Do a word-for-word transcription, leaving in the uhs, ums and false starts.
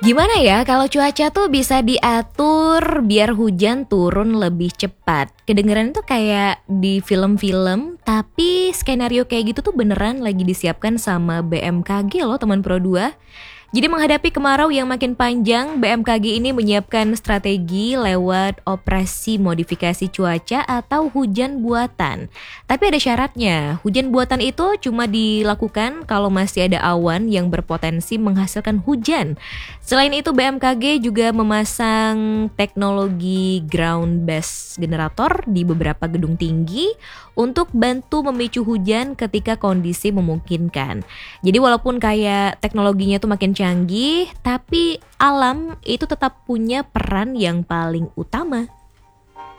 Gimana ya kalau cuaca tuh bisa diatur biar hujan turun lebih cepat? Kedengeran tuh kayak di film-film, tapi skenario kayak gitu tuh beneran lagi disiapkan sama B M K G loh teman Pro dua. Jadi menghadapi kemarau yang makin panjang, B M K G ini menyiapkan strategi lewat operasi modifikasi cuaca atau hujan buatan. Tapi ada syaratnya, hujan buatan itu cuma dilakukan kalau masih ada awan yang berpotensi menghasilkan hujan. Selain itu B M K G juga memasang teknologi ground based generator di beberapa gedung tinggi untuk bantu memicu hujan ketika kondisi memungkinkan. Jadi walaupun kayak teknologinya tuh makin canggih, tapi alam itu tetap punya peran yang paling utama.